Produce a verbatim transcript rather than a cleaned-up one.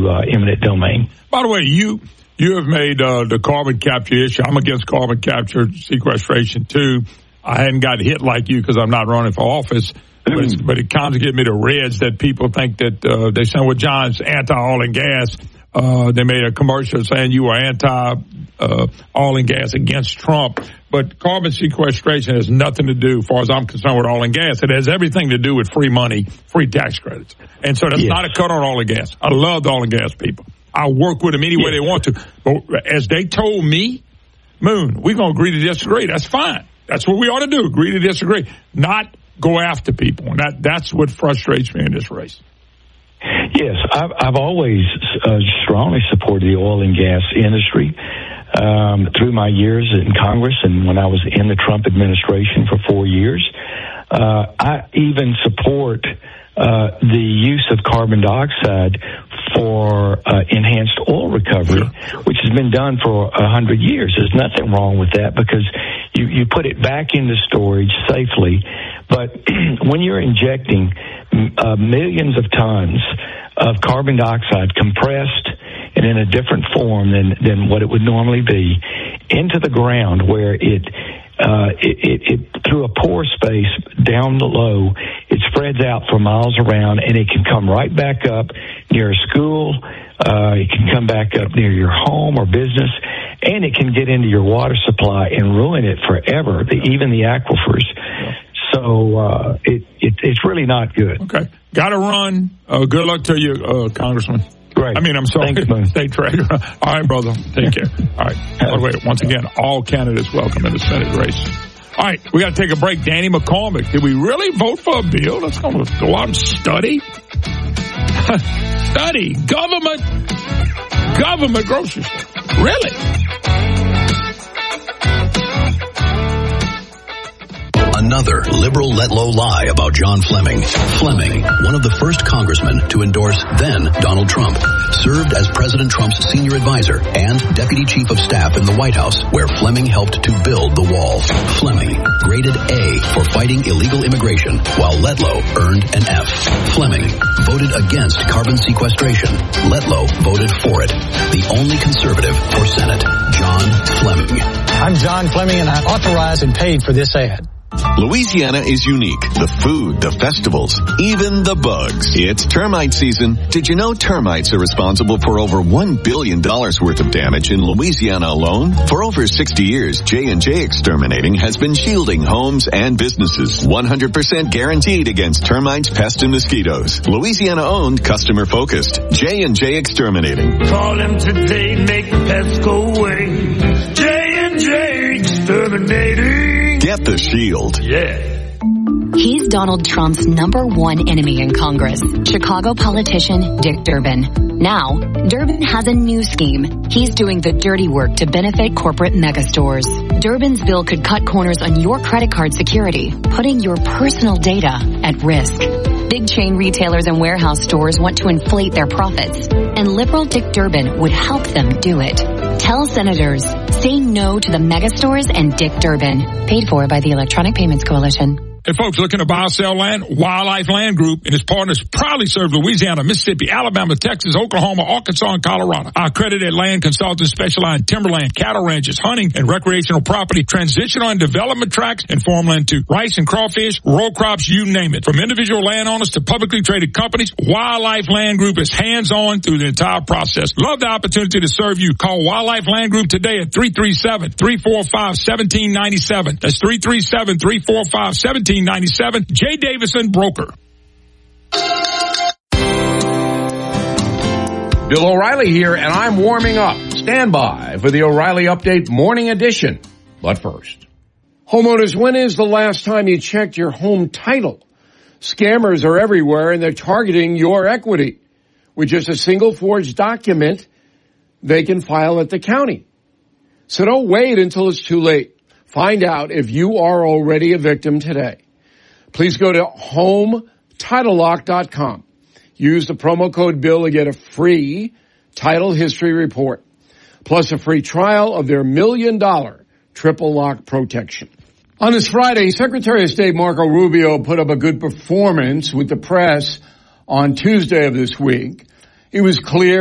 to uh, eminent domain. By the way, you you have made uh, the carbon capture issue. I'm against carbon capture sequestration, too. I hadn't got hit like you because I'm not running for office. But, it's, but it kind of gives me the reds that people think that uh, they say, well, John's anti-oil and gas. Uh, they made a commercial saying you were anti-oil uh, and gas against Trump. But carbon sequestration has nothing to do, as far as I'm concerned, with oil and gas. It has everything to do with free money, free tax credits. And so that's yes. not a cut on oil and gas. I love the oil and gas people. I work with them any way yes. they want to. But as they told me, Moon, we're going to agree to disagree. That's fine. That's what we ought to do, agree to disagree, not go after people. And that, that's what frustrates me in this race. Yes, I've, I've always uh, strongly supported the oil and gas industry um, through my years in Congress and when I was in the Trump administration for four years. Uh, I even support uh, the use of carbon dioxide for uh, enhanced oil recovery, which has been done for a hundred years. There's nothing wrong with that because you, you put it back into storage safely. But when you're injecting uh, millions of tons of carbon dioxide compressed and in a different form than, than what it would normally be into the ground where it, uh, it, it, it through a pore space down low, it spreads out for miles around and it can come right back up near a school. Uh, it can come back up near your home or business, and it can get into your water supply and ruin it forever, the, even the aquifers. Yeah. So uh, it, it it's really not good. Okay. Got to run. Uh, good luck to you, uh, Congressman. Great. I mean, I'm sorry, Thanks, State Treasurer. All right, brother. Take care. All right. By the way, once again, all candidates welcome in the Senate race. All right, we got to take a break. Danny McCormick, did we really vote for a bill? Let's go, go out and study. Study. Government. Government grocery store. Really? Another liberal let-low lie about John Fleming. Fleming, one of the first congressmen to endorse then Donald Trump, served as President Trump's senior advisor and deputy chief of staff in the White House, where Fleming helped to build the wall. Fleming, graded A for fighting illegal immigration, while Letlow earned an F. Fleming voted against carbon sequestration. Letlow voted for it. The only conservative for Senate, John Fleming. I'm John Fleming, and I authorized and paid for this ad. Louisiana is unique. The food, the festivals, even the bugs. It's termite season. Did you know termites are responsible for over one billion dollars worth of damage in Louisiana alone? For over sixty years, J and J Exterminating has been shielding homes and businesses. one hundred percent guaranteed against termites, pests, and mosquitoes. Louisiana-owned, customer-focused. J and J Exterminating. Call them today, make the pests go away. J and J Exterminating. Get the shield. Yeah. He's Donald Trump's number one enemy in Congress, Chicago politician Dick Durbin. Now, Durbin has a new scheme. He's doing the dirty work to benefit corporate megastores. Durbin's bill could cut corners on your credit card security, putting your personal data at risk. Big chain retailers and warehouse stores want to inflate their profits, and liberal Dick Durbin would help them do it. Tell senators, say no to the megastores and Dick Durbin. Paid for by the Electronic Payments Coalition. Hey, folks, looking to buy or sell land? Wildlife Land Group and its partners proudly serve Louisiana, Mississippi, Alabama, Texas, Oklahoma, Arkansas, and Colorado. Our accredited land consultants specialize in timberland, cattle ranches, hunting, and recreational property, transitional and development tracts, and farmland too. Rice and crawfish, row crops, you name it. From individual landowners to publicly traded companies, Wildlife Land Group is hands-on through the entire process. Love the opportunity to serve you. Call Wildlife Land Group today at three three seven, three four five, one seven nine seven. That's three three seven, three four five, one seven nine seven. Jay Davison, broker. Bill O'Reilly here, and I'm warming up. Stand by for the O'Reilly Update Morning Edition. But first, homeowners, when is the last time you checked your home title? Scammers are everywhere, and they're targeting your equity. With just a single forged document, they can file at the county. So don't wait until it's too late. Find out if you are already a victim today. Please go to home title lock dot com. Use the promo code BILL to get a free title history report, plus a free trial of their million dollar triple lock protection. On this Friday, Secretary of State Marco Rubio put up a good performance with the press on Tuesday of this week. It was clear